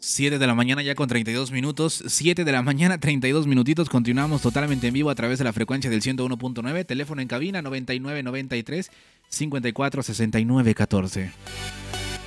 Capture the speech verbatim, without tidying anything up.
siete de la mañana ya con treinta y dos minutos. siete de la mañana, treinta y dos minutitos. Continuamos totalmente en vivo a través de la frecuencia del ciento uno punto nueve. Teléfono en cabina noventa y nueve noventa y tres cincuenta y cuatro sesenta y nueve catorce.